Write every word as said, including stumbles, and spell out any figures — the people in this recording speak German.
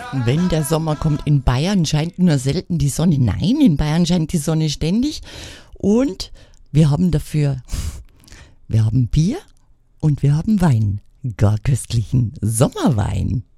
Wenn der Sommer kommt, in Bayern scheint nur selten die Sonne. Nein, in Bayern scheint die Sonne ständig. Und wir haben dafür, wir haben Bier und wir haben Wein. Gar köstlichen Sommerwein.